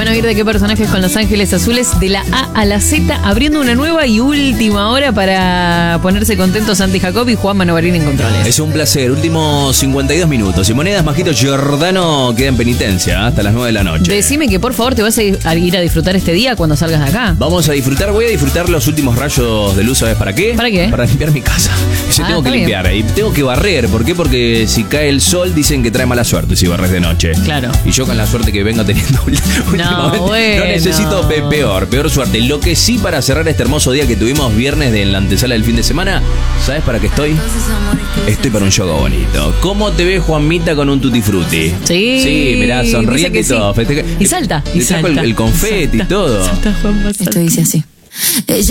Van a oír de qué personajes con Los Ángeles Azules de la A a la Z, abriendo una nueva y última hora para ponerse contentos Santi Jacob y Juan Manovarini en controles. Es un placer. Últimos 52 minutos. Y Monedas Majito Giordano queda en penitencia hasta las 9 de la noche. Decime que por favor te vas a ir a disfrutar este día cuando salgas de acá. Voy a disfrutar los últimos rayos de luz, ¿sabes para qué? ¿Para qué? Para limpiar mi casa. Yo tengo que limpiar y tengo que barrer. ¿Por qué? Porque si cae el sol dicen que trae mala suerte si barres de noche. Claro. Y yo con la suerte que vengo teniendo últimamente, no necesito peor suerte. Lo que sí, para cerrar este hermoso día que tuvimos viernes en la antesala del fin de semana, ¿sabes para qué estoy? Estoy para un yoga bonito. ¿Cómo te ves, Juanmita, con un tutti frutti? Sí, mirá, sonríete y todo. Sí. Y salta. Le trajo el confeti y todo. Salta, Juan, salta. Esto dice así.